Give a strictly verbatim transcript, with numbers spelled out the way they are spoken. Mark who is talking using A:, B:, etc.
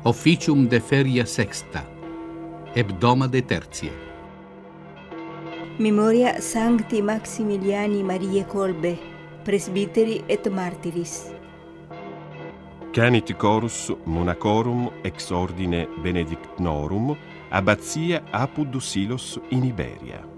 A: Officium de feria sexta, hebdomade tertie.
B: Memoria Sancti Maximiliani Mariae Kolbe, presbiteri et martyris.
C: Canit chorus monacorum ex ordine benedictnorum, abbazia Apud Silos in Iberia.